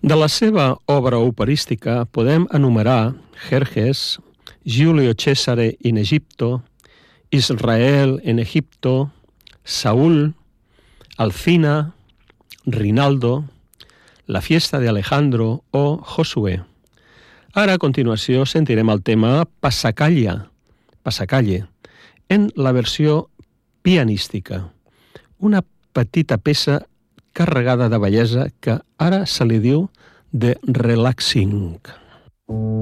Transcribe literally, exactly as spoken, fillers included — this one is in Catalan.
De la seva obra operística podem enumerar Jerjes, Giulio Cesare in Egipto, Israel en Egipto, Saúl, Alcina, Rinaldo, La fiesta de Alejandro o Josué. Ara, a continuació, sentirem el tema Passacaglia, Passacalle, en la versió pianística. Una petita peça carregada de bellesa que ara se li diu de relaxing.